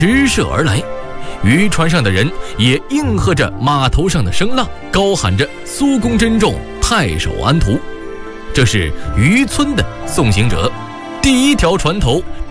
直射而来，渔船上的人也应和着码头上的声浪，高喊着苏公珍重，太守安图。这是渔村的送行者。第一条船头